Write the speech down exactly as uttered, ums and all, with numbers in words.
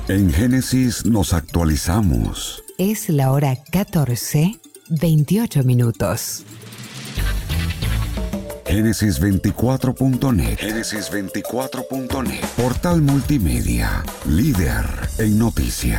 En Génesis nos actualizamos. Es la hora catorce, veintiocho minutos. Génesis veinticuatro punto net. Génesis veinticuatro punto net. Portal multimedia. Líder en noticias.